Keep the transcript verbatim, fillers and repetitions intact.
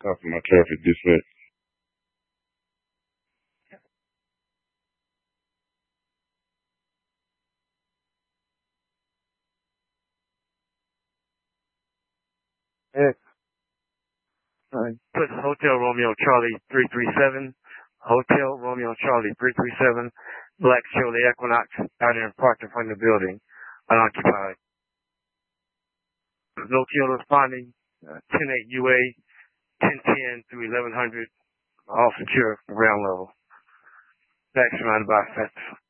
Copy my traffic dispatch. X. Nine. Put Hotel Romeo Charlie three three seven. Hotel Romeo Charlie three three seven. Black Chevrolet Equinox out in parked in front of the building. Unoccupied. No kill responding. Uh, ten eight U A. ten ten through eleven hundred. All secure ground level. Back surrounded by